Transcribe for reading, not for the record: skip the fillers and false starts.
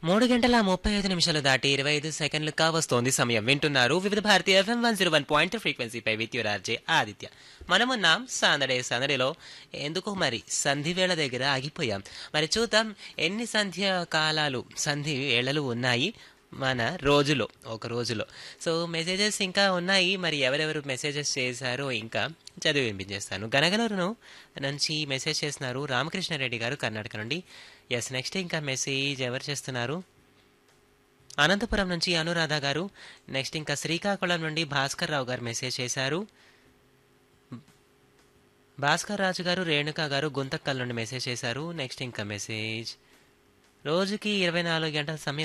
3 గంటల 35 నిమిషాలు దాటి 25 సెకండ్లు కావస్తోంది సమయం. వింటున్నారు వివిధ Bharati FM 101.2 ఫ్రీక్వెన్సీపై with your RJ Aditya. మనమున్నాం సందడే సందడిలో. ఎందుకు మరి సంధి వేళ దగ్గర ఆగిపోయాం. మరి చూద్దాం ఎన్ని సంధ్య కాలాలు సంధి వేళలు ఉన్నాయి మన రోజులో, ఒక రోజులో. సో మెసేజెస్ ఇంకా ఉన్నాయి. మరి ఎవరెవరు మెసేజెస్ చేశారో ఇంకా చదివి వినిపించేస్తాను. గనగలూరును నుంచి మెసేజ్ చేస్తున్నారు రామకృష్ణారెడ్డి గారు, కర్ణాటక నుండి. ఎస్, నెక్స్ట్ ఇంకా మెసేజ్ ఎవరు చేస్తున్నారు? అనంతపురం నుంచి అనురాధ గారు. నెక్స్ట్ ఇంకా శ్రీకాకుళం నుండి భాస్కర్ రావు గారు మెసేజ్ చేశారు. భాస్కర్ రాజు గారు, రేణుక గారు గుంతకల్ నుండి మెసేజ్ చేశారు. నెక్స్ట్ ఇంకా మెసేజ్, రోజుకి 24 గంటల సమయం